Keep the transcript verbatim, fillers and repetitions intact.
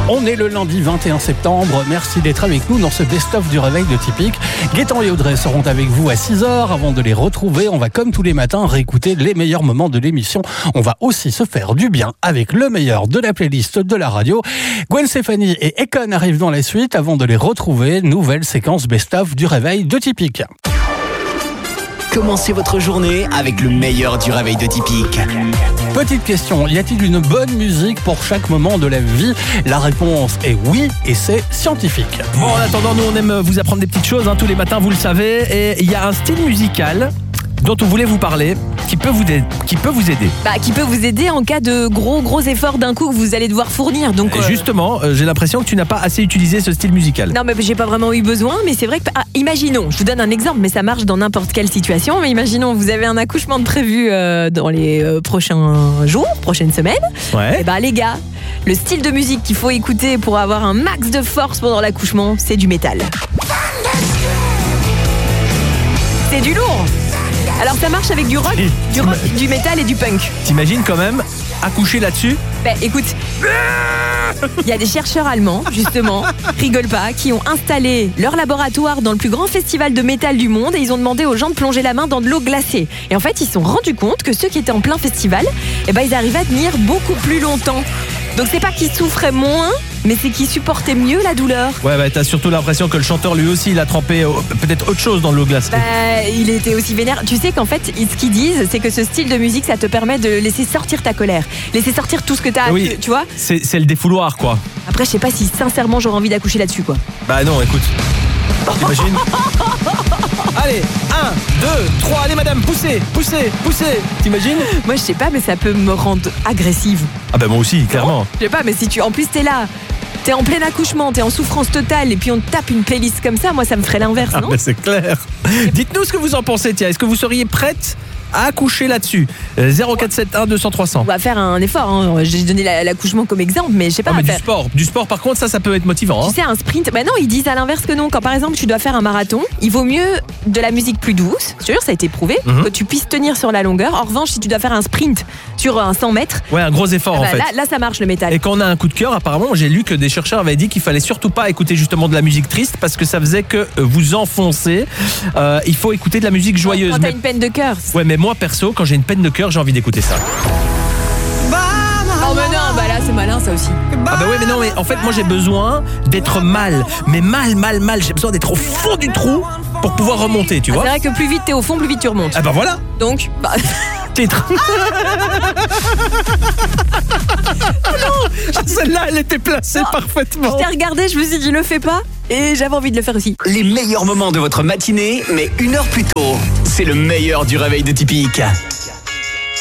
On est le lundi vingt et un septembre. Merci d'être avec nous dans ce best-of du réveil de Typique. Gaëtan et Audrey seront avec vous à six heures. Avant de les retrouver, on va comme tous les matins réécouter les meilleurs moments de l'émission. On va aussi se faire du bien avec le meilleur de la playlist de la radio. Gwen Stefani et Econ arrivent dans la suite. Avant de les retrouver, nouvelle séquence best-of du réveil de Typique. Commencez votre journée avec le meilleur du réveil de Typique. Petite question, y a-t-il une bonne musique pour chaque moment de la vie ? La réponse est oui, et c'est scientifique. Bon, en attendant, nous on aime vous apprendre des petites choses, hein, tous les matins, vous le savez, et il y a un style musical dont on voulait vous parler, qui peut vous, aider, qui peut vous aider. Bah, qui peut vous aider en cas de gros gros efforts d'un coup que vous allez devoir fournir. Donc, euh... Justement, euh, j'ai l'impression que tu n'as pas assez utilisé ce style musical. Non, mais j'ai pas vraiment eu besoin, mais c'est vrai que... Ah, imaginons, je vous donne un exemple, mais ça marche dans n'importe quelle situation, mais imaginons, vous avez un accouchement de prévu euh, dans les euh, prochains jours, prochaines semaines. Ouais. Et bah les gars, le style de musique qu'il faut écouter pour avoir un max de force pendant l'accouchement, c'est du métal. C'est du lourd. Alors ça marche avec du rock, du rock, du métal et du punk. T'imagines quand même accoucher là-dessus ? Ben écoute, il y a des chercheurs allemands, justement, rigole pas, qui ont installé leur laboratoire dans le plus grand festival de métal du monde et ils ont demandé aux gens de plonger la main dans de l'eau glacée. Et en fait, ils se sont rendus compte que ceux qui étaient en plein festival, eh ben, ils arrivaient à tenir beaucoup plus longtemps. Donc c'est pas qu'ils souffraient moins, mais c'est qu'ils supportaient mieux la douleur. Ouais, bah t'as surtout l'impression que le chanteur lui aussi il a trempé euh, peut-être autre chose dans l'eau glacée. Bah, il était aussi vénère. Tu sais qu'en fait, ce qu'ils disent, c'est que ce style de musique, ça te permet de laisser sortir ta colère, laisser sortir tout ce que t'as, oui, tu, tu vois. C'est, c'est le défouloir, quoi. Après, je sais pas si sincèrement j'aurais envie d'accoucher là-dessus, quoi. Bah non, écoute. T'imagines ? Allez, un, deux, trois, allez madame, poussez, poussez, poussez. T'imagines ? Moi, je sais pas, mais ça peut me rendre agressive. Ah bah moi aussi, clairement. Je sais pas, mais si tu, en plus t'es là, t'es en plein accouchement, t'es en souffrance totale, et puis on te tape une playlist comme ça, moi ça me ferait l'inverse, ah non ? bah c'est clair. Dites-nous ce que vous en pensez, tiens, est-ce que vous seriez prête à accoucher là-dessus ? zéro quatre sept un deux cents trois cents. On va faire un effort, hein. J'ai donné la, l'accouchement comme exemple, mais je sais pas. Ah, mais faire... du sport, du sport par contre, ça, ça peut être motivant. Hein. Tu sais, un sprint, bah non, ils disent à l'inverse que non. Quand par exemple tu dois faire un marathon, il vaut mieux de la musique plus douce, c'est sûr, ça a été prouvé, mm-hmm. que tu puisses tenir sur la longueur. En revanche, si tu dois faire un sprint sur un cent mètres, ouais, un gros effort bah, en fait. Là, là, ça marche le métal. Et quand on a un coup de cœur, apparemment, j'ai lu que des chercheurs avaient dit qu'il fallait surtout pas écouter justement de la musique triste parce que ça faisait que vous enfoncez. Euh, il faut écouter de la musique joyeuse. Quand t'as mais... une peine de cœur. Ouais, mais moi perso, quand j'ai une peine de cœur, j'ai envie d'écouter ça. Oh mais non, bah là c'est malin ça aussi. Ah bah ouais, mais non, mais en fait moi j'ai besoin d'être mal, mais mal, mal, mal. J'ai besoin d'être au fond du trou pour pouvoir remonter, tu ah, vois. C'est vrai que plus vite t'es au fond, plus vite tu remontes. Ah bah voilà. Donc, bah... titre. Non, celle-là elle était placée non, parfaitement. Je t'ai regardé, je me suis dit le fais pas. Et j'avais envie de le faire aussi. Les meilleurs moments de votre matinée, mais une heure plus tôt. C'est le meilleur du réveil de Typique.